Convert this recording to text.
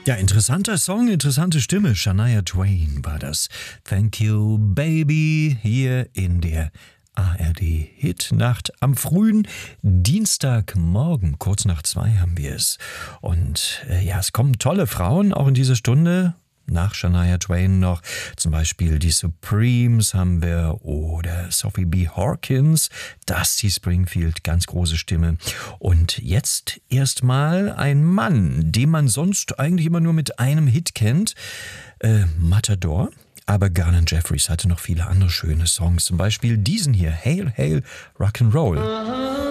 Ja, interessanter Song, interessante Stimme. Shania Twain war das. Thank You Baby hier in der ARD-Hitnacht am frühen Dienstagmorgen. Kurz nach 2 haben wir es. Und ja, es kommen tolle Frauen auch in diese Stunde. Nach Shania Twain noch zum Beispiel die Supremes haben wir oder Sophie B. Hawkins, Dusty Springfield, ganz große Stimme. Und jetzt erstmal ein Mann, den man sonst eigentlich immer nur mit einem Hit kennt, Matador. Aber Garland Jeffries hatte noch viele andere schöne Songs, zum Beispiel diesen hier, Hail, Hail, Rock'n'Roll.